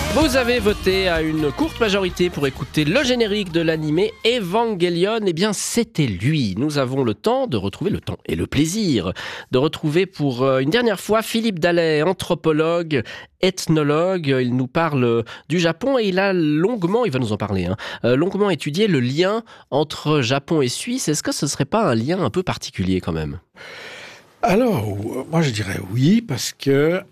Vous avez voté à une courte majorité pour écouter le générique de l'animé Evangelion. Eh bien, c'était lui. Nous avons le temps et le plaisir de retrouver pour une dernière fois Philippe Dallet, anthropologue, ethnologue. Il nous parle du Japon et il va nous en parler, longuement étudié le lien entre Japon et Suisse. Est-ce que ce serait pas un lien un peu particulier quand même ? Alors, moi je dirais oui, parce que...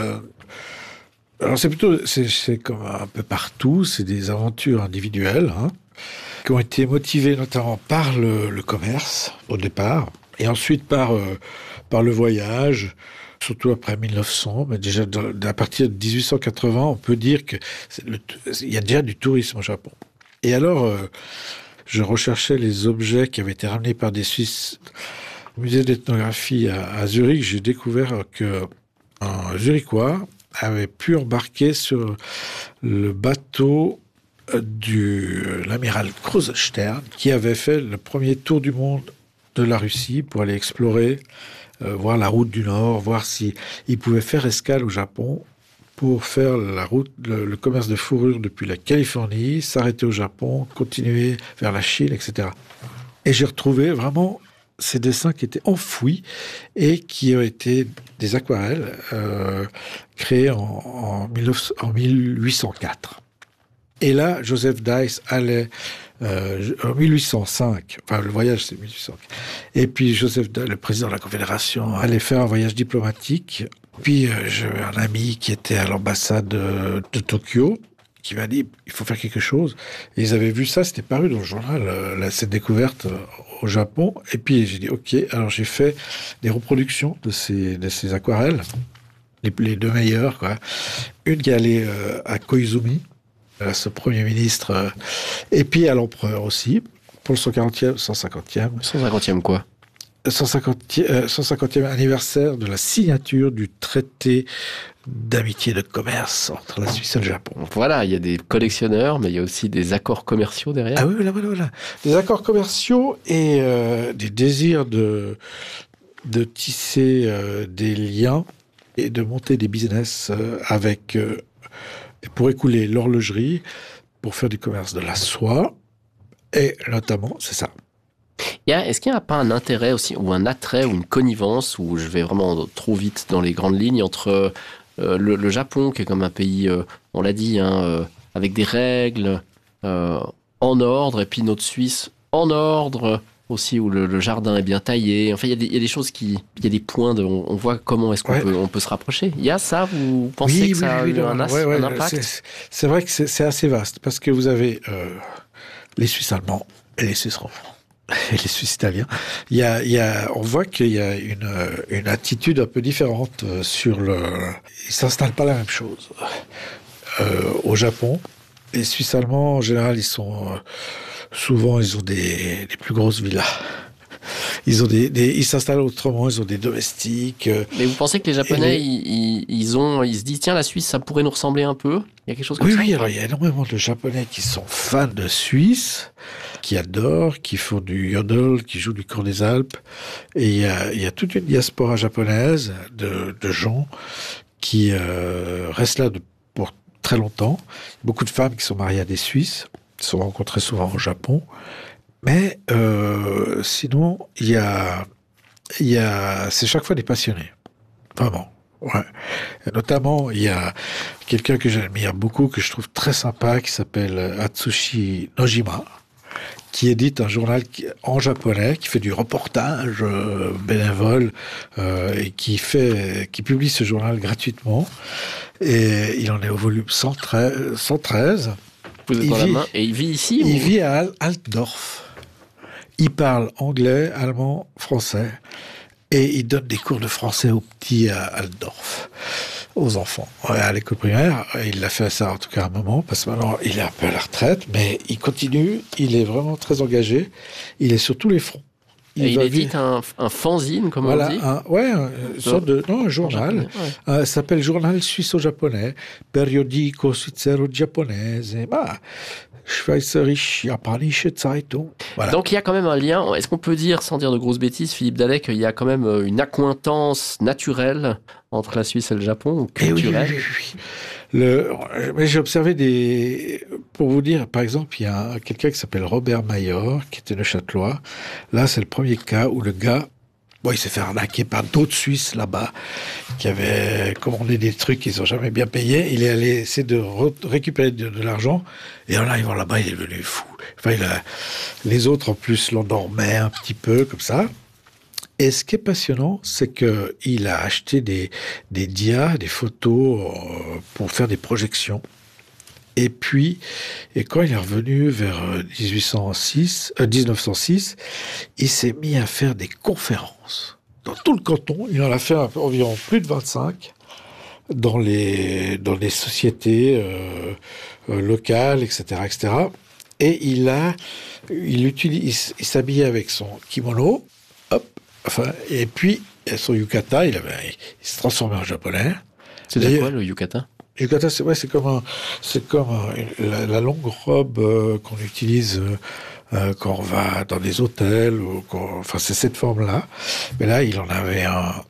Alors c'est comme un peu partout, c'est des aventures individuelles qui ont été motivées notamment par le commerce au départ, et ensuite par le voyage, surtout après 1900, mais déjà à partir de 1880, on peut dire que il y a déjà du tourisme au Japon. Et alors, je recherchais les objets qui avaient été ramenés par des Suisses au musée d'ethnographie à Zurich. J'ai découvert que un Zurichois avait pu embarquer sur le bateau de l'amiral Krusenstern, qui avait fait le premier tour du monde de la Russie pour aller explorer, voir la route du Nord, voir s'il pouvait faire escale au Japon pour faire la route, le commerce de fourrure depuis la Californie, s'arrêter au Japon, continuer vers la Chine, etc. Et j'ai retrouvé vraiment ces dessins qui étaient enfouis et qui ont été des aquarelles créées en 1804. Et là, Joseph Dice allait en 1805, enfin le voyage c'est 1805, et puis Joseph Dice, le président de la Confédération, allait faire un voyage diplomatique. Puis j'avais un ami qui était à l'ambassade de Tokyo, qui m'a dit il faut faire quelque chose. Et ils avaient vu ça, c'était paru dans le journal, cette découverte au Japon. Et puis j'ai dit ok, alors j'ai fait des reproductions de ces aquarelles, les deux meilleures, quoi. Une qui allait à Koizumi, à ce premier ministre, et puis à l'empereur aussi, pour le 140e, 150e. 150e quoi ? 150e anniversaire de la signature du traité d'amitié et de commerce entre la Suisse et le Japon. Voilà, il y a des collectionneurs, mais il y a aussi des accords commerciaux derrière. Ah oui, voilà. Des accords commerciaux et des désirs de tisser des liens et de monter des business pour écouler l'horlogerie, pour faire du commerce de la soie, et notamment, c'est ça. Est-ce qu'il n'y a pas un intérêt aussi, ou un attrait, ou une connivence, où je vais vraiment trop vite dans les grandes lignes, entre le Japon, qui est comme un pays, on l'a dit, avec des règles en ordre, et puis notre Suisse en ordre aussi, où le jardin est bien taillé. Enfin, il y a des choses il y a des points, on voit comment est-ce qu'on peut se rapprocher. Il y a ça, vous pensez que ça a eu un impact ? C'est vrai que c'est assez vaste, parce que vous avez les Suisses allemands et les Suisses romands. Et les Suisses italiens. On voit qu'il y a une attitude un peu différente ils s'installent pas la même chose. Au Japon, les Suisses allemands, en général, souvent, ils ont des plus grosses villas. Ils s'installent autrement, ils ont des domestiques. Mais vous pensez que les Japonais, ils se disent, tiens, la Suisse, ça pourrait nous ressembler un peu ? Il y a quelque chose comme ça ? Oui, alors il y a énormément de Japonais qui sont fans de Suisse, qui adorent, qui font du yodel, qui jouent du cours des Alpes. Et il y a toute une diaspora japonaise de gens qui restent là pour très longtemps. Beaucoup de femmes qui sont mariées à des Suisses, qui sont rencontrées souvent au Japon. Mais sinon, c'est chaque fois des passionnés, vraiment. Ouais. Et notamment, il y a quelqu'un que j'admire beaucoup, que je trouve très sympa, qui s'appelle Atsushi Nojima, qui édite un journal en japonais, qui fait du reportage bénévole et qui publie ce journal gratuitement. Et il en est au volume 113. Vous êtes dans la main. Et il vit ici ? Il vit à Altdorf. Il parle anglais, allemand, français. Et il donne des cours de français aux petits à Altdorf, aux enfants, à l'école primaire. Il l'a fait ça en tout cas un moment, parce que maintenant il est un peu à la retraite, mais il continue, il est vraiment très engagé. Il est sur tous les fronts. Il édite un fanzine, comme on dit. Un journal. Ça s'appelle Journal suisse-japonais, Periodico svizzero-giapponese. Schweizerische Japanische Zeitung. Voilà. Donc il y a quand même un lien. Est-ce qu'on peut dire, sans dire de grosses bêtises, Philippe Dallet, qu'il y a quand même une accointance naturelle entre la Suisse et le Japon, ou culturelle ? Oui. Mais j'ai observé pour vous dire, par exemple, il y a quelqu'un qui s'appelle Robert Mayor, qui était neuchâtelois. Là, c'est le premier cas où le gars, il s'est fait arnaquer par d'autres Suisses là-bas, qui avaient commandé des trucs qu'ils n'ont jamais bien payés. Il est allé essayer de récupérer de l'argent, et en arrivant là-bas, il est devenu fou. Enfin, les autres, en plus, l'endormaient un petit peu, comme ça. Et ce qui est passionnant, c'est qu'il a acheté des dias, des photos pour faire des projections. Et quand il est revenu vers 1906, il s'est mis à faire des conférences. Dans tout le canton, il en a fait environ plus de 25 dans les sociétés locales, etc., etc. Et il s'habillait avec son kimono, et puis son yukata, il se transformait en japonais. C'est quoi le yukata? Le yukata, c'est comme la longue robe qu'on utilise quand on va dans des hôtels, c'est cette forme-là. Mais là, il en avait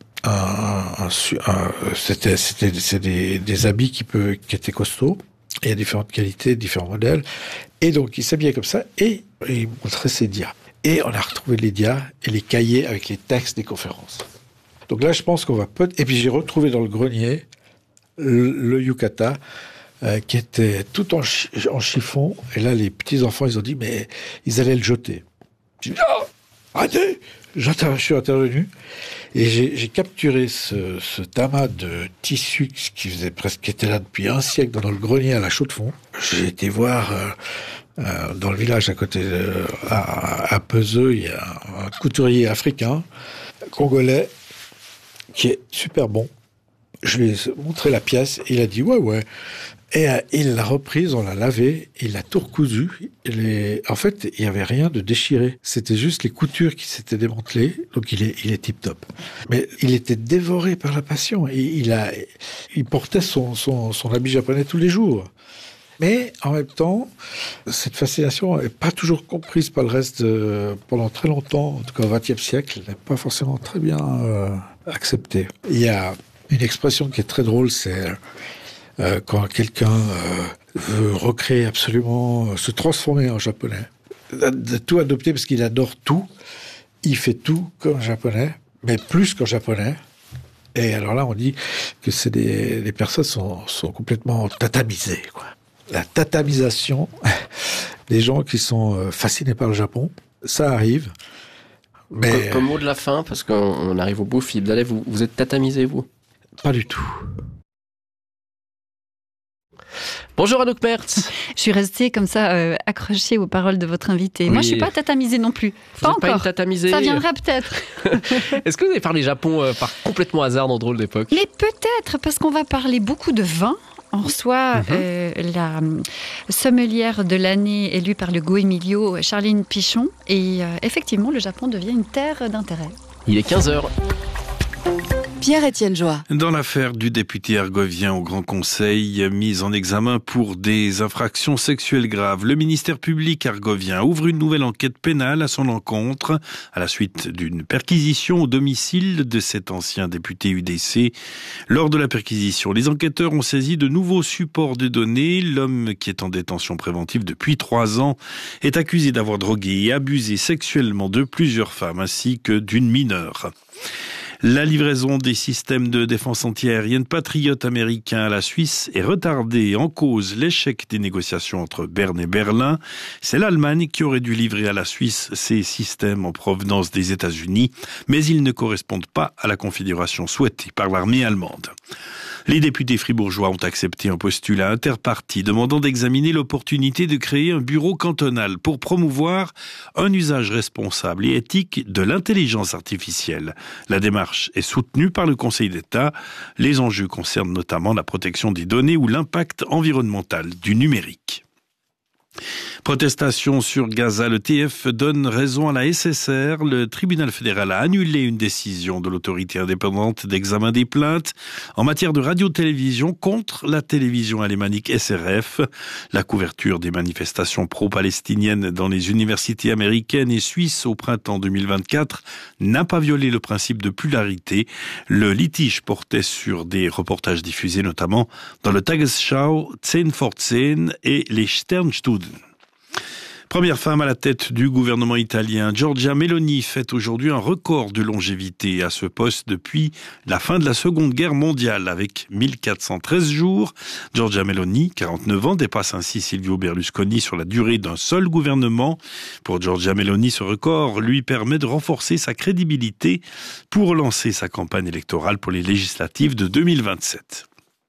c'était des habits qui étaient costauds. Il y a différentes qualités, différents modèles. Et donc, il s'habillait comme ça et il montrait ses dias. Et on a retrouvé les dias et les cahiers avec les textes des conférences. Donc là, je pense qu'on va et puis j'ai retrouvé dans le grenier le yukata qui était tout en chiffon. Et là, les petits-enfants, ils ont dit, mais ils allaient le jeter. J'ai dit, non, arrêtez! Je suis intervenu et j'ai capturé ce tamas de tissu qui était là depuis un siècle dans le grenier à la Chaux-de-Fonds. J'ai été voir dans le village à côté, à Peseux, il y a un couturier africain, congolais, qui est super bon. Je lui ai montré la pièce, il a dit ouais. Et il l'a reprise, on l'a lavée, il l'a tout recousu. En fait, il n'y avait rien de déchiré. C'était juste les coutures qui s'étaient démantelées. Donc il est tip-top. Mais il était dévoré par la passion. Et il portait son habit japonais tous les jours. Mais en même temps, cette fascination n'est pas toujours comprise par le reste. Pendant très longtemps, en tout cas au XXe siècle, elle n'est pas forcément très bien acceptée. Il y a une expression qui est très drôle, c'est quand quelqu'un veut recréer absolument, se transformer en japonais, de tout adopter parce qu'il adore tout, il fait tout comme japonais, mais plus qu'en japonais. Et alors là, on dit que les personnes sont complètement tatamisées, quoi. La tatamisation des gens qui sont fascinés par le Japon, ça arrive. Mais comme mot de la fin, parce qu'on arrive au bout, Philippe Dallet, vous êtes tatamisé, vous? Pas du tout. Bonjour Anouk Mertz. Je suis restée comme ça, accrochée aux paroles de votre invité. Oui. Moi, je ne suis pas tatamisée non plus. Pas encore. Pas une tatamisée. Ça viendra peut-être. Est-ce que vous avez parlé Japon par complètement hasard dans Drôle d'époque? Mais peut-être, parce qu'on va parler beaucoup de vin. On reçoit la sommelière de l'année élue par le Go Emilio, Charline Pichon. Et effectivement, le Japon devient une terre d'intérêt. Il est 15h. Pierre-Étienne Joie. Dans l'affaire du député argovien au Grand Conseil, mis en examen pour des infractions sexuelles graves, le ministère public argovien ouvre une nouvelle enquête pénale à son encontre à la suite d'une perquisition au domicile de cet ancien député UDC. Lors de la perquisition, les enquêteurs ont saisi de nouveaux supports de données. L'homme, qui est en détention préventive depuis 3 ans, est accusé d'avoir drogué et abusé sexuellement de plusieurs femmes ainsi que d'une mineure. La livraison des systèmes de défense antiaérienne patriotes américains à la Suisse est retardée, en cause l'échec des négociations entre Berne et Berlin. C'est l'Allemagne qui aurait dû livrer à la Suisse ces systèmes en provenance des États-Unis, mais ils ne correspondent pas à la configuration souhaitée par l'armée allemande. Les députés fribourgeois ont accepté un postulat interparti demandant d'examiner l'opportunité de créer un bureau cantonal pour promouvoir un usage responsable et éthique de l'intelligence artificielle. La démarche est soutenue par le Conseil d'État. Les enjeux concernent notamment la protection des données ou l'impact environnemental du numérique. Protestation sur Gaza, le TF donne raison à la SSR. Le tribunal fédéral a annulé une décision de l'autorité indépendante d'examen des plaintes en matière de radio-télévision contre la télévision alémanique SRF. La couverture des manifestations pro-palestiniennes dans les universités américaines et suisses au printemps 2024 n'a pas violé le principe de pluralité. Le litige portait sur des reportages diffusés notamment dans le Tagesschau, 10 vor 10 et les Sternstunden. Première femme à la tête du gouvernement italien, Giorgia Meloni fête aujourd'hui un record de longévité à ce poste depuis la fin de la Seconde Guerre mondiale avec 1413 jours. Giorgia Meloni, 49 ans, dépasse ainsi Silvio Berlusconi sur la durée d'un seul gouvernement. Pour Giorgia Meloni, ce record lui permet de renforcer sa crédibilité pour lancer sa campagne électorale pour les législatives de 2027.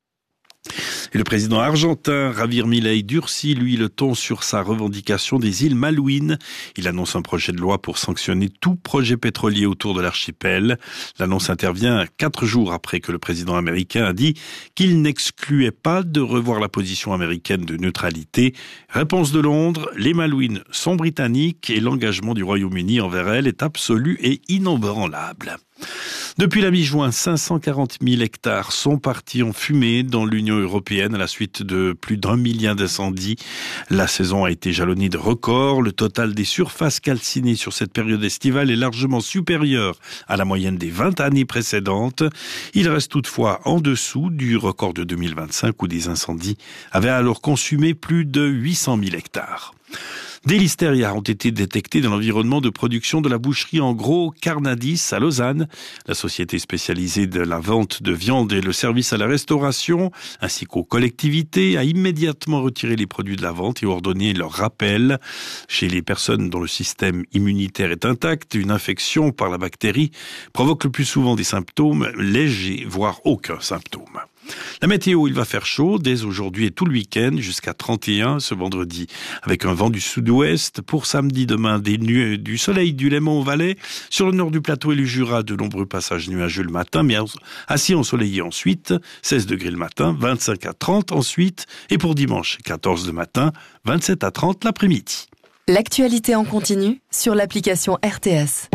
Et le président argentin Javier Milei durcit, lui, le ton sur sa revendication des îles Malouines. Il annonce un projet de loi pour sanctionner tout projet pétrolier autour de l'archipel. L'annonce intervient 4 jours après que le président américain a dit qu'il n'excluait pas de revoir la position américaine de neutralité. Réponse de Londres, les Malouines sont britanniques et l'engagement du Royaume-Uni envers elles est absolu et inébranlable. Depuis la mi-juin, 540 000 hectares sont partis en fumée dans l'Union européenne à la suite de plus d'1 million d'incendies. La saison a été jalonnée de records. Le total des surfaces calcinées sur cette période estivale est largement supérieur à la moyenne des 20 années précédentes. Il reste toutefois en dessous du record de 2025 où des incendies avaient alors consumé plus de 800 000 hectares. Des listeria ont été détectés dans l'environnement de production de la boucherie en gros Carnadis à Lausanne. La société spécialisée de la vente de viande et le service à la restauration, ainsi qu'aux collectivités, a immédiatement retiré les produits de la vente et ordonné leur rappel. Chez les personnes dont le système immunitaire est intact, une infection par la bactérie provoque le plus souvent des symptômes légers, voire aucun symptôme. La météo, il va faire chaud dès aujourd'hui et tout le week-end jusqu'à 31 ce vendredi avec un vent du sud-ouest. Pour samedi demain, du soleil du Léman au Valais. Sur le nord du plateau et le Jura, de nombreux passages nuageux le matin, mais assez ensoleillé ensuite. 16 degrés le matin, 25 à 30 ensuite. Et pour dimanche, 14 le matin, 27 à 30 l'après-midi. L'actualité en continu sur l'application RTS.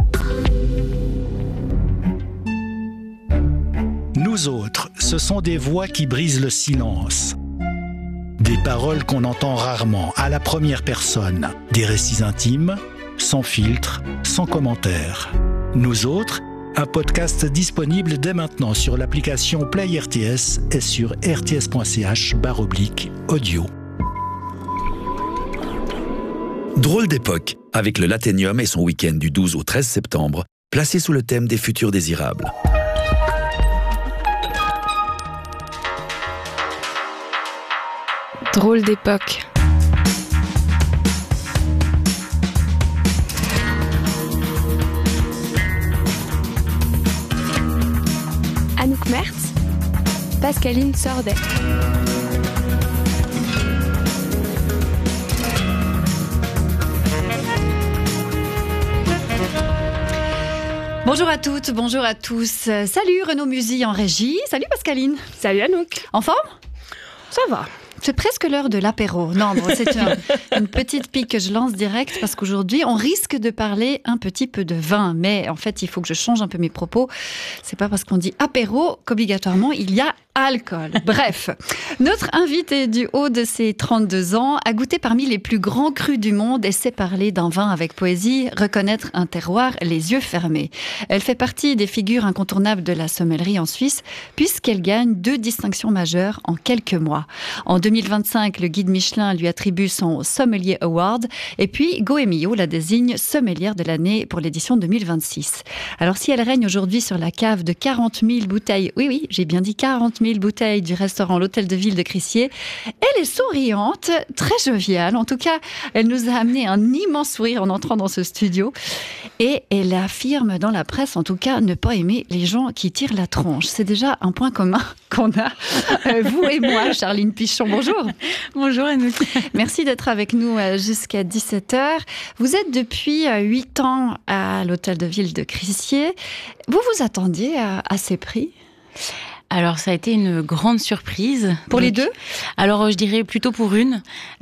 Nous autres, ce sont des voix qui brisent le silence. Des paroles qu'on entend rarement, à la première personne. Des récits intimes, sans filtre, sans commentaire. Nous autres, un podcast disponible dès maintenant sur l'application Play RTS et sur rts.ch/audio. Drôle d'époque, avec le Laténium et son week-end du 12 au 13 septembre, placé sous le thème des futurs désirables. Drôle d'époque. Anouk Mertz, Pascaline Sordet. Bonjour à toutes, bonjour à tous. Salut Renaud Musy en régie. Salut Pascaline. Salut Anouk. En forme ? Ça va. C'est presque l'heure de l'apéro. Non, bon, c'est une petite pique que je lance direct parce qu'aujourd'hui, on risque de parler un petit peu de vin. Mais en fait, il faut que je change un peu mes propos. C'est pas parce qu'on dit apéro qu'obligatoirement, il y a alcool. Bref, notre invitée du haut de ses 32 ans a goûté parmi les plus grands crus du monde et sait parler d'un vin avec poésie, reconnaître un terroir les yeux fermés. Elle fait partie des figures incontournables de la sommellerie en Suisse puisqu'elle gagne 2 distinctions majeures en quelques mois. En 2025, le guide Michelin lui attribue son Sommelier Award et puis Goemio la désigne sommelière de l'année pour l'édition 2026. Alors si elle règne aujourd'hui sur la cave de 40 000 bouteilles, oui, j'ai bien dit 40 000 bouteilles du restaurant L'Hôtel de Ville de Crissier, elle est souriante, très joviale. En tout cas, elle nous a amené un immense sourire en entrant dans ce studio et elle affirme dans la presse, en tout cas, ne pas aimer les gens qui tirent la tronche. C'est déjà un point commun qu'on a, vous et moi, Charline Pichon. Bonjour. Bonjour Anouk. Merci d'être avec nous jusqu'à 17h. Vous êtes depuis 8 ans à l'Hôtel de Ville de Crissier. Vous vous attendiez à ces prix ? Alors, ça a été une grande surprise. Pour les deux ? Alors, je dirais plutôt pour une.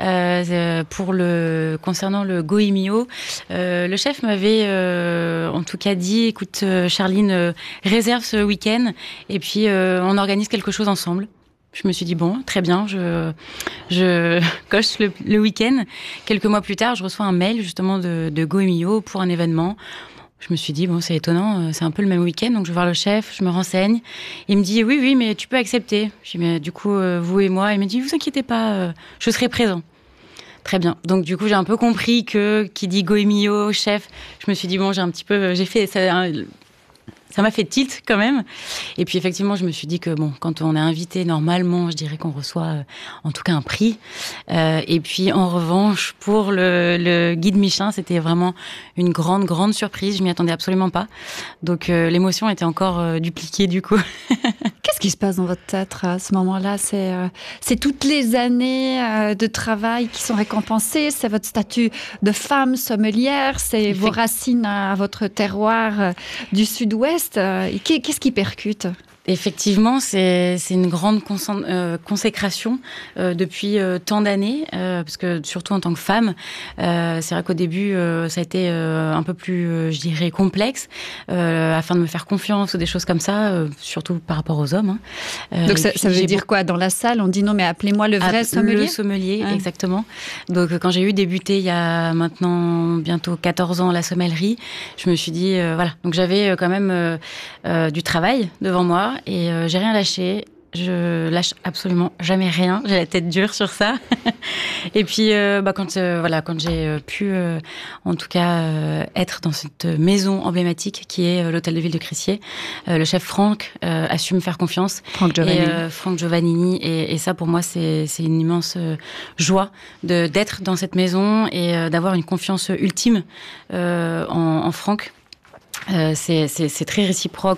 Concernant le Goemio, le chef m'avait en tout cas dit, écoute, Charline, réserve ce week-end et puis on organise quelque chose ensemble. Je me suis dit, bon, très bien, je coche le week-end. Quelques mois plus tard, je reçois un mail justement de Goemio pour un événement. Je me suis dit, bon, c'est étonnant, c'est un peu le même week-end, donc je vais voir le chef, je me renseigne. Il me dit, oui, mais tu peux accepter. Je dis, mais du coup, vous et moi, il me dit, vous inquiétez pas, je serai présent. Très bien. Donc, du coup, j'ai un peu compris que, qui dit Goemio, chef, je me suis dit, bon, j'ai fait ça. Ça m'a fait tilt quand même. Et puis effectivement, je me suis dit que bon, quand on est invité, normalement, je dirais qu'on reçoit en tout cas un prix. Et puis en revanche, pour le guide Michelin, c'était vraiment une grande surprise. Je m'y attendais absolument pas. Donc l'émotion était encore dupliquée du coup. Qu'est-ce qui se passe dans votre tête à ce moment-là ? C'est toutes les années de travail qui sont récompensées. C'est votre statut de femme sommelière. C'est vos racines à votre terroir du Sud-Ouest. Qu'est-ce qui percute ? Effectivement, c'est une grande consécration depuis tant d'années, parce que surtout en tant que femme, c'est vrai qu'au début, ça a été un peu plus, je dirais, complexe, afin de me faire confiance ou des choses comme ça, surtout par rapport aux hommes. Donc ça veut dire quoi ? Dans la salle, on dit non, mais appelez-moi le vrai sommelier ? Le sommelier, exactement. Donc quand j'ai eu débuté il y a maintenant bientôt 14 ans la sommellerie, je me suis dit, voilà. Donc j'avais quand même du travail devant moi. Et j'ai rien lâché. Je lâche absolument jamais rien. J'ai la tête dure sur ça. Et puis, quand j'ai pu, en tout cas, être dans cette maison emblématique qui est l'hôtel de ville de Crissier, le chef Franck a su me faire confiance. Franck Giovannini. Et ça, pour moi, c'est une immense joie d'être dans cette maison et d'avoir une confiance ultime en Franck. C'est très réciproque.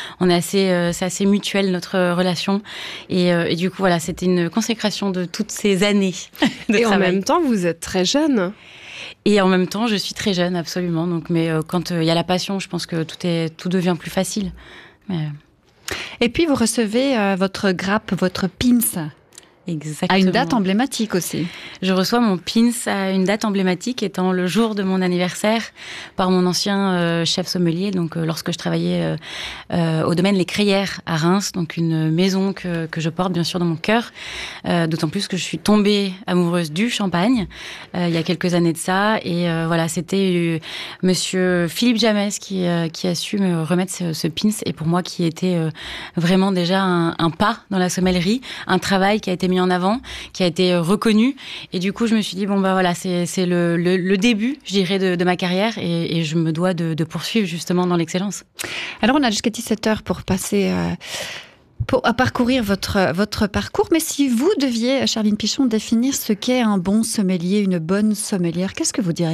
C'est assez mutuel notre relation et du coup voilà, c'était une consécration de toutes ces années de travail. Et en même temps, vous êtes très jeune. Et en même temps, je suis très jeune, absolument. Donc, mais quand il y a la passion, je pense que tout devient plus facile. Mais... Et puis vous recevez votre grappe, votre pins. Exactement. À une date emblématique aussi. Je reçois mon pins à une date emblématique étant le jour de mon anniversaire par mon ancien chef sommelier. Donc lorsque je travaillais au domaine Les Crayères à Reims, donc une maison que je porte bien sûr dans mon cœur. D'autant plus que je suis tombée amoureuse du champagne il y a quelques années de ça. Et voilà, c'était monsieur Philippe Jamès qui a su me remettre ce pins et pour moi qui était vraiment déjà un pas dans la sommellerie, un travail qui a été mis en avant, qui a été reconnu. Et du coup, je me suis dit, bon, bah voilà, c'est le début, je dirais, de ma carrière et je me dois de poursuivre justement dans l'excellence. Alors, on a jusqu'à 17h pour passer... pour parcourir votre parcours. Mais si vous deviez, Charline Pichon, définir ce qu'est un bon sommelier, une bonne sommelière, qu'est-ce que vous diriez ?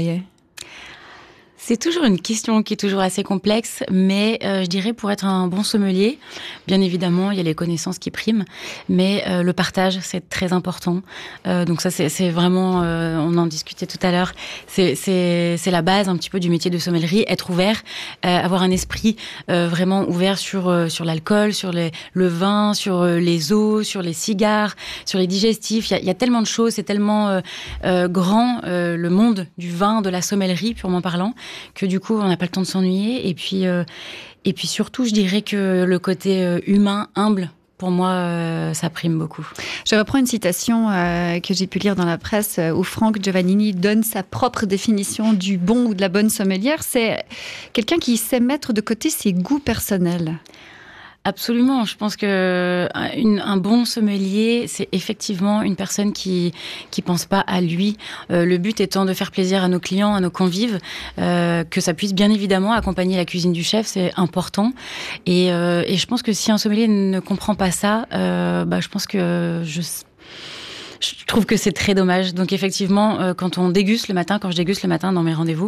C'est toujours une question qui est toujours assez complexe, mais je dirais pour être un bon sommelier, bien évidemment, il y a les connaissances qui priment, mais le partage, c'est très important. Donc ça, c'est vraiment, on en discutait tout à l'heure, c'est la base un petit peu du métier de sommellerie, être ouvert, avoir un esprit vraiment ouvert sur l'alcool, sur le vin, sur les eaux, sur les cigares, sur les digestifs. Il y a tellement de choses, c'est tellement grand, le monde du vin, de la sommellerie, purement parlant, que du coup, on n'a pas le temps de s'ennuyer. Et puis surtout, je dirais que le côté humain, humble, pour moi, ça prime beaucoup. Je reprends une citation que j'ai pu lire dans la presse où Franck Giovannini donne sa propre définition du bon ou de la bonne sommelière. C'est quelqu'un qui sait mettre de côté ses goûts personnels. Absolument. Je pense que un bon sommelier, c'est effectivement une personne qui pense pas à lui. Le but étant de faire plaisir à nos clients, à nos convives, que ça puisse bien évidemment accompagner la cuisine du chef, c'est important. Et je pense que si un sommelier ne comprend pas ça, je pense que Je trouve que c'est très dommage. Donc effectivement, quand je déguste le matin dans mes rendez-vous,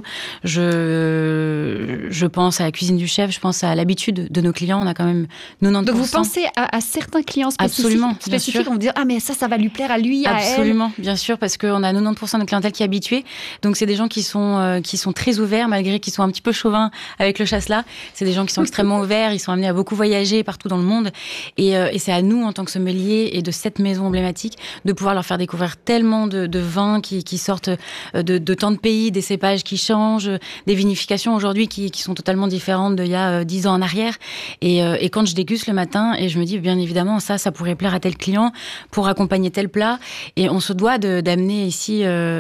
je pense à la cuisine du chef, je pense à l'habitude de nos clients. On a quand même 90%. Donc vous pensez à certains clients spécifiques, on vous dit mais ça va lui plaire à lui, à elle. Absolument, bien sûr, parce qu'on a 90% de clientèle qui est habituée. Donc c'est des gens qui sont très ouverts, malgré qu'ils sont un petit peu chauvins avec le chasse-là. C'est des gens qui sont extrêmement ouverts, ils sont amenés à beaucoup voyager partout dans le monde. Et c'est à nous, en tant que sommeliers et de cette maison emblématique, de pouvoir leur faire découvrir tellement de vins qui sortent de tant de pays, des cépages qui changent, des vinifications aujourd'hui qui sont totalement différentes d'il y a 10 ans en arrière. Et quand je déguste le matin, et je me dis, bien évidemment, ça pourrait plaire à tel client pour accompagner tel plat. Et on se doit d'amener ici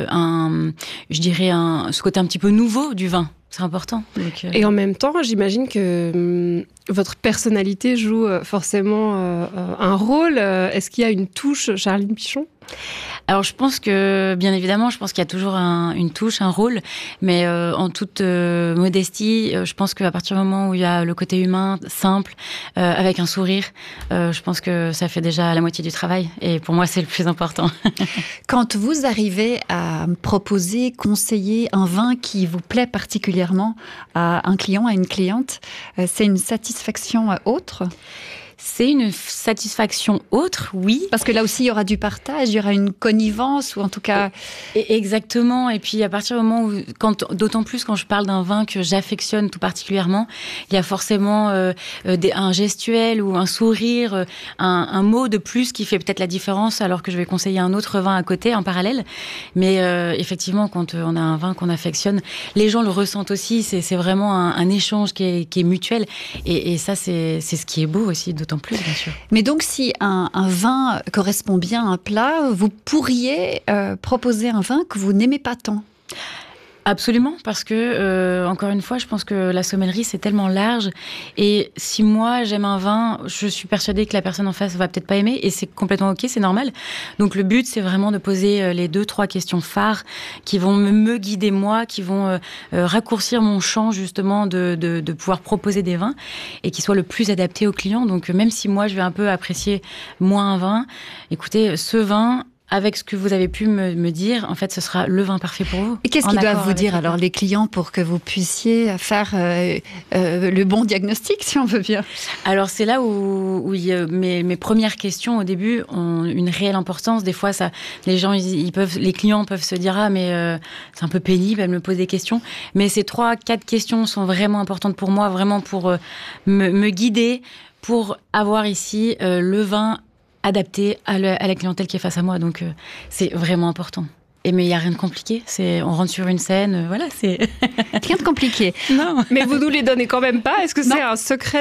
ce côté un petit peu nouveau du vin. C'est important. Et en même temps, j'imagine que votre personnalité joue forcément un rôle. Est-ce qu'il y a une touche Charline Pichon ? Alors je pense que, bien évidemment, qu'il y a toujours une touche, un rôle, mais en toute modestie, je pense qu'à partir du moment où il y a le côté humain, simple, avec un sourire, je pense que ça fait déjà la moitié du travail, et pour moi c'est le plus important. Quand vous arrivez à proposer, conseiller un vin qui vous plaît particulièrement à un client, à une cliente, c'est une satisfaction autre ? C'est une satisfaction autre, oui. Parce que là aussi, il y aura du partage, il y aura une connivence, ou en tout cas... Exactement. Et puis, à partir du moment où... D'autant plus quand je parle d'un vin que j'affectionne tout particulièrement, il y a forcément un gestuel ou un sourire, un mot de plus qui fait peut-être la différence, alors que je vais conseiller un autre vin à côté, en parallèle. Mais effectivement, quand on a un vin qu'on affectionne, les gens le ressentent aussi. C'est vraiment un échange qui est mutuel. Et ça, c'est ce qui est beau aussi, d'autant plus, bien sûr. Mais donc, si un vin correspond bien à un plat, vous pourriez proposer un vin que vous n'aimez pas tant ? Absolument, parce que, encore une fois, je pense que la sommellerie, c'est tellement large. Et si moi, j'aime un vin, je suis persuadée que la personne en face va peut-être pas aimer. Et c'est complètement OK, c'est normal. Donc, le but, c'est vraiment de poser les 2-3 questions phares qui vont me guider moi, qui vont raccourcir mon champ, justement, de pouvoir proposer des vins et qui soient le plus adaptés aux clients. Donc, même si moi, je vais un peu apprécier moins un vin, écoutez, ce vin... Avec ce que vous avez pu me dire, en fait, ce sera le vin parfait pour vous. Et qu'est-ce qu'ils doivent vous dire, alors, les clients, pour que vous puissiez faire le bon diagnostic, si on veut bien ? Alors, c'est là où mes premières questions, au début, ont une réelle importance. Des fois, les clients peuvent se dire « mais c'est un peu pénible, elle me pose des questions ». Mais ces 3-4 questions sont vraiment importantes pour moi, vraiment pour me guider, pour avoir ici le vin adapté à la clientèle qui est face à moi. Donc, c'est vraiment important. Mais il n'y a rien de compliqué. On rentre sur une scène, voilà, c'est... Rien de compliqué. Non. Mais vous nous les donnez quand même pas ? Est-ce que c'est un secret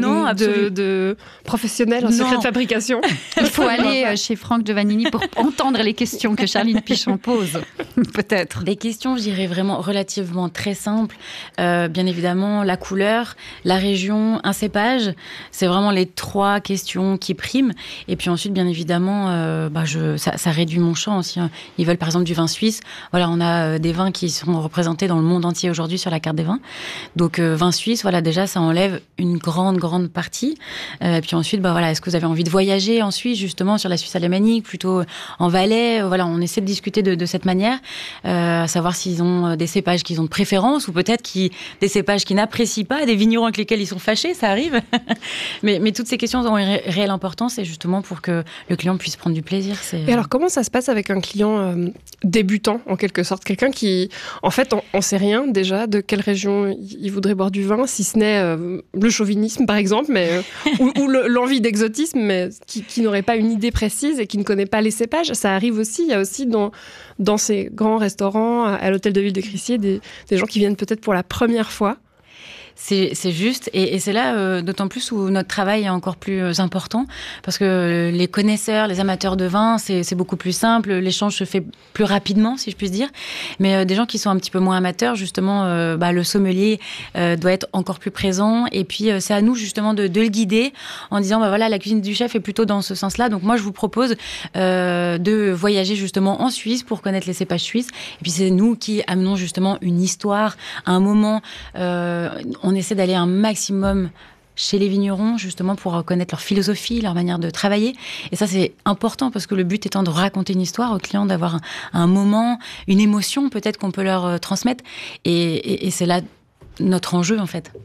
de professionnel, un secret de fabrication ? Il faut aller chez Franck Giovannini pour entendre les questions que Charline Pichon pose, peut-être. Des questions, je dirais, vraiment relativement très simples. Bien évidemment, la couleur, la région, un cépage. C'est vraiment les 3 questions qui priment. Et puis ensuite, bien évidemment, ça réduit mon champ aussi. Ils veulent, par exemple, du vin suisse. Voilà, on a des vins qui sont représentés dans le monde entier aujourd'hui sur la carte des vins. Donc, vin suisse, voilà, déjà, ça enlève une grande partie. Puis ensuite, est-ce que vous avez envie de voyager en Suisse, justement, sur la Suisse alémanique, plutôt en Valais ? Voilà, on essaie de discuter de cette manière, à savoir s'ils ont des cépages qu'ils ont de préférence, ou peut-être des cépages qu'ils n'apprécient pas, des vignerons avec lesquels ils sont fâchés, ça arrive. mais toutes ces questions ont une réelle importance, et justement pour que le client puisse prendre du plaisir. Et alors, comment ça se passe avec un client débutant, en quelque sorte, quelqu'un qui, en fait, on sait rien déjà de quelle région il voudrait boire du vin, si ce n'est le chauvinisme, par exemple, ou l'envie d'exotisme, mais qui n'aurait pas une idée précise et qui ne connaît pas les cépages. Ça arrive aussi. Il y a aussi dans ces grands restaurants, à l'hôtel de ville de Crissier, des gens qui viennent peut-être pour la première fois. C'est juste, et c'est là d'autant plus où notre travail est encore plus important, parce que les connaisseurs, les amateurs de vin, c'est beaucoup plus simple, l'échange se fait plus rapidement, si je puis dire, mais des gens qui sont un petit peu moins amateurs, justement, le sommelier doit être encore plus présent, et puis c'est à nous justement de le guider en disant voilà, la cuisine du chef est plutôt dans ce sens-là, donc moi je vous propose de voyager justement en Suisse pour connaître les cépages suisses, et puis c'est nous qui amenons justement une histoire, un moment, on essaie d'aller un maximum chez les vignerons, justement pour connaître leur philosophie, leur manière de travailler. Et ça, c'est important parce que le but étant de raconter une histoire aux clients, d'avoir un moment, une émotion peut-être qu'on peut leur transmettre. Et c'est là notre enjeu, en fait.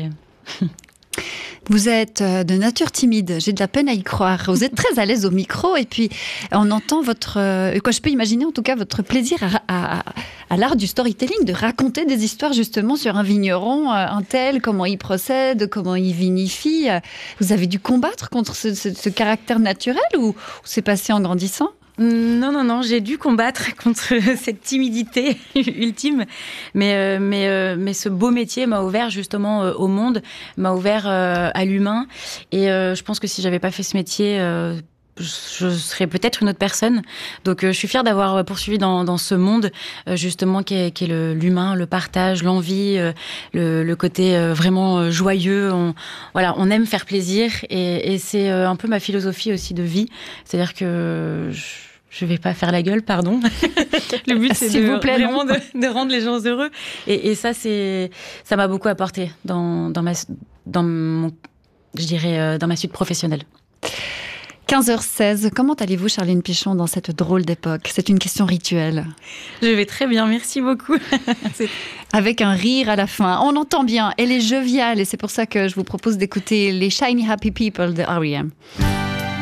Vous êtes de nature timide, j'ai de la peine à y croire. Vous êtes très à l'aise au micro et puis on entend je peux imaginer en tout cas votre plaisir à l'art du storytelling, de raconter des histoires justement sur un vigneron, un tel, comment il procède, comment il vinifie. Vous avez dû combattre contre ce caractère naturel ou c'est passé en grandissant ? Non, j'ai dû combattre contre cette timidité ultime, mais ce beau métier m'a ouvert justement au monde, m'a ouvert à l'humain, et je pense que si j'avais pas fait ce métier, je serais peut-être une autre personne. Donc je suis fière d'avoir poursuivi dans ce monde justement qui est l'humain, le partage, l'envie, le côté vraiment joyeux. On aime faire plaisir et c'est un peu ma philosophie aussi de vie. C'est-à-dire que je vais pas faire la gueule, pardon. Le but c'est vraiment de rendre les gens heureux. Et ça ça m'a beaucoup apporté dans ma suite professionnelle. 15h16, comment allez-vous, Charline Pichon, dans cette drôle d'époque ? C'est une question rituelle. Je vais très bien, merci beaucoup. Avec un rire à la fin. On entend bien, elle est joviale et c'est pour ça que je vous propose d'écouter les Shiny Happy People de R.E.M.